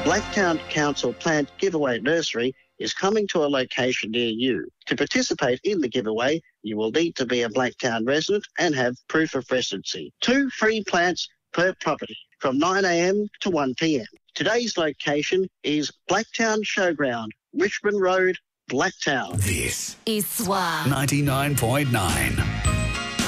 Blacktown Council Plant Giveaway Nursery is coming to a location near you. To participate in the giveaway, you will need to be a Blacktown resident and have proof of residency. 2 free plants per property from 9 a.m. to 1 p.m. Today's location is Blacktown Showground, Richmond Road, Blacktown. This is SWR 99.9.